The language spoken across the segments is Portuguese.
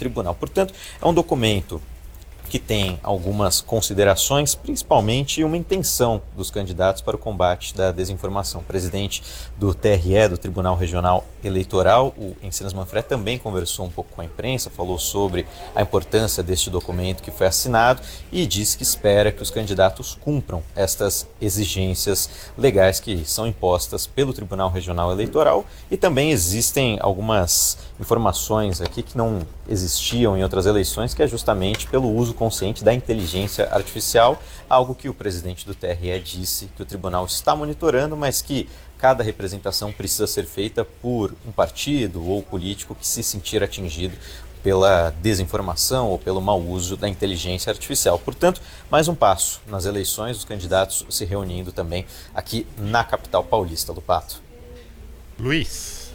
tribunal. Portanto, é um documento que tem algumas considerações, principalmente uma intenção dos candidatos para o combate da desinformação. O presidente do TRE, do Tribunal Regional Eleitoral, o Encinas Manfred, também conversou um pouco com a imprensa, falou sobre a importância deste documento que foi assinado e disse que espera que os candidatos cumpram estas exigências legais que são impostas pelo Tribunal Regional Eleitoral, e também existem algumas informações aqui que não existiam em outras eleições, que é justamente pelo uso consciente da inteligência artificial, algo que o presidente do TRE disse que o tribunal está monitorando, mas que cada representação precisa ser feita por um partido ou político que se sentir atingido pela desinformação ou pelo mau uso da inteligência artificial. Portanto, mais um passo nas eleições, os candidatos se reunindo também aqui na capital paulista do Pato. Luiz,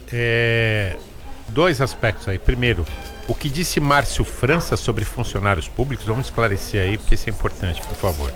dois aspectos aí. Primeiro, o que disse Márcio França sobre funcionários públicos? Vamos esclarecer aí, porque isso é importante, por favor.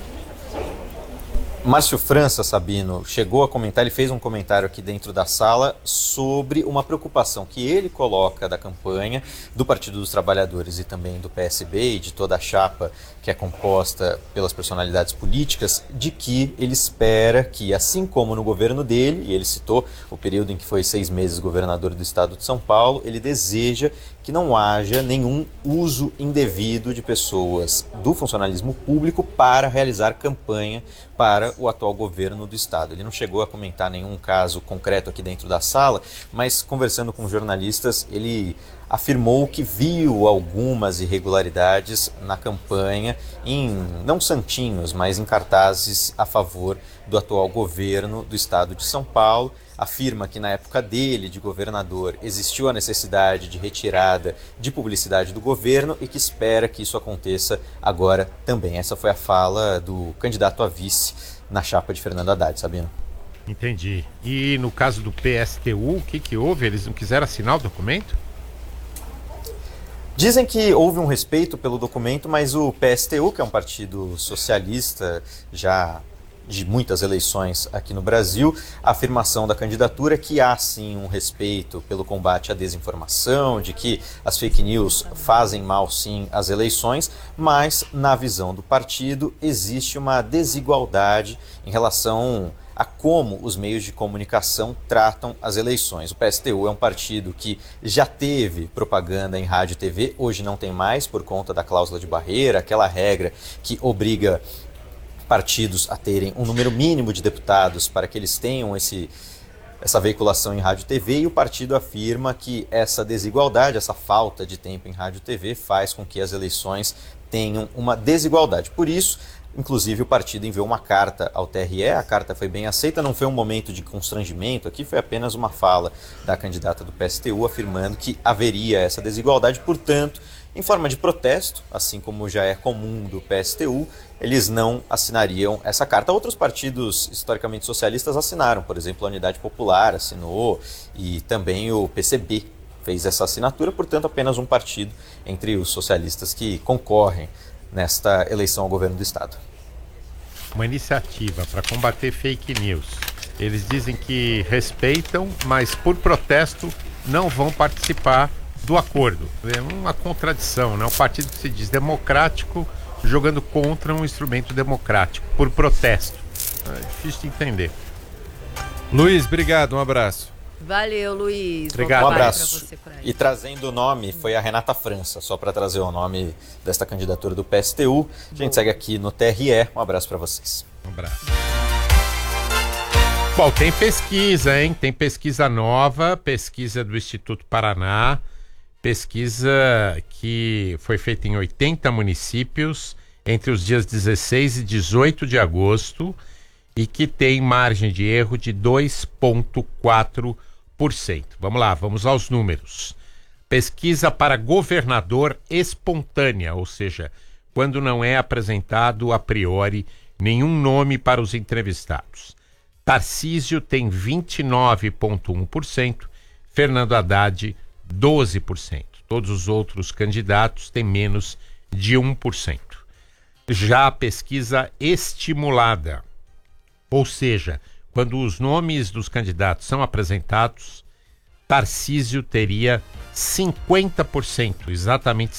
Márcio França, Sabino, chegou a comentar, ele fez um comentário aqui dentro da sala sobre uma preocupação que ele coloca da campanha do Partido dos Trabalhadores e também do PSB e de toda a chapa que é composta pelas personalidades políticas, de que ele espera que, assim como no governo dele, e ele citou o período em que foi 6 meses governador do estado de São Paulo, ele deseja que não haja nenhum uso indevido de pessoas do funcionalismo público para realizar campanha para o atual governo do estado. Ele não chegou a comentar nenhum caso concreto aqui dentro da sala, mas conversando com jornalistas, ele afirmou que viu algumas irregularidades na campanha, não santinhos, mas em cartazes a favor do atual governo do estado de São Paulo. Afirma que na época dele, de governador, existiu a necessidade de retirada de publicidade do governo e que espera que isso aconteça agora também. Essa foi a fala do candidato a vice na chapa de Fernando Haddad, Sabino. Entendi. E no caso do PSTU, o que houve? Eles não quiseram assinar o documento? Dizem que houve um respeito pelo documento, mas o PSTU, que é um partido socialista já de muitas eleições aqui no Brasil, a afirmação da candidatura é que há sim um respeito pelo combate à desinformação, de que as fake news fazem mal sim às eleições, mas na visão do partido existe uma desigualdade em relação a como os meios de comunicação tratam as eleições. O PSTU é um partido que já teve propaganda em rádio e TV, hoje não tem mais por conta da cláusula de barreira, aquela regra que obriga partidos a terem um número mínimo de deputados para que eles tenham essa veiculação em rádio e TV, e o partido afirma que essa desigualdade, essa falta de tempo em rádio e TV faz com que as eleições tenham uma desigualdade. Por isso, inclusive, o partido enviou uma carta ao TRE, a carta foi bem aceita, não foi um momento de constrangimento, aqui foi apenas uma fala da candidata do PSTU afirmando que haveria essa desigualdade, portanto, em forma de protesto, assim como já é comum do PSTU, eles não assinariam essa carta. Outros partidos historicamente socialistas assinaram, por exemplo, a Unidade Popular assinou e também o PCB fez essa assinatura, portanto, apenas um partido entre os socialistas que concorrem nesta eleição ao governo do estado. Uma iniciativa para combater fake news. Eles dizem que respeitam, mas por protesto não vão participar do acordo. É uma contradição, né? Um partido que se diz democrático jogando contra um instrumento democrático, por protesto. É difícil de entender. Luiz, obrigado, um abraço. Valeu, Luiz. Obrigado. Um abraço. E trazendo o nome, foi a Renata França, só para trazer o nome desta candidatura do PSTU. A gente segue aqui no TRE. Um abraço para vocês. Um abraço. Bom, tem pesquisa, hein? Tem pesquisa nova, pesquisa do Instituto Paraná, pesquisa que foi feita em 80 municípios entre os dias 16 e 18 de agosto e que tem margem de erro de 2,4%. Vamos lá, vamos aos números. Pesquisa para governador espontânea, ou seja, quando não é apresentado a priori nenhum nome para os entrevistados. Tarcísio tem 29,1%, Fernando Haddad 12%. Todos os outros candidatos têm menos de 1%. Já a pesquisa estimulada, ou seja, quando os nomes dos candidatos são apresentados, Tarcísio teria 50%, exatamente